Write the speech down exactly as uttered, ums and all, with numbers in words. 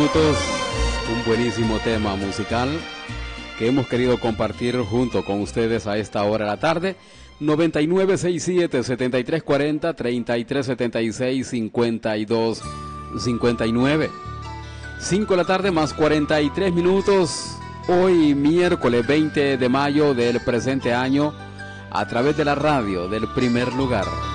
minutos, un buenísimo tema musical que hemos querido compartir junto con ustedes a esta hora de la tarde. noventa y nueve sesenta y siete, setenta y tres cuarenta, treinta y tres setenta y seis, cincuenta y dos cincuenta y nueve. cinco de la tarde más cuarenta y tres minutos. Hoy miércoles veinte de mayo del presente año, a través de la radio del Primer Lugar.